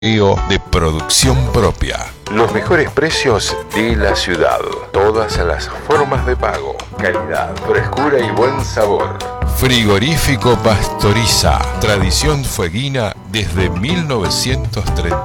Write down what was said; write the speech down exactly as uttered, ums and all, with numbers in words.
de producción propia. Los mejores precios de la ciudad. Todas las formas de pago. Calidad, frescura y buen sabor. Frigorífico Pastoriza. Tradición fueguina desde mil novecientos treinta.